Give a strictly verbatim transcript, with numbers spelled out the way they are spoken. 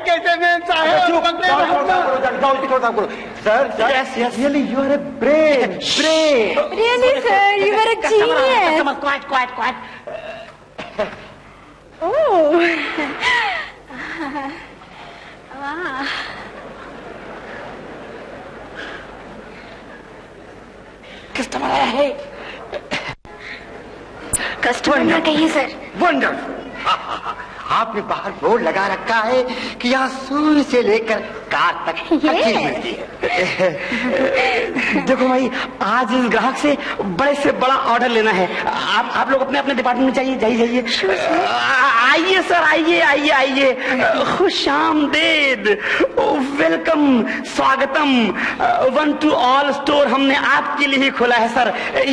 कैसे मैं sir yes yes really you R a brave brave really sir you are a genius quite quite quite ओह वाह customer आया है customer ना कहिए सर वंडरफुल आपने बाहर बोर्ड लगा रखा है कि यहाँ सुई से लेकर कार तक हर चीज मिलती है। देखो भाई आज इस ग्राहक से बड़े से बड़ा ऑर्डर लेना है। आप आप लोग अपने अपने डिपार्टमेंट में जाइए जाइए जाइए आइए सर आइए आइए आइए खुश आमदेद वेलकम स्वागतम वन टू ऑल स्टोर हमने आपके लिए ही खोला है सर।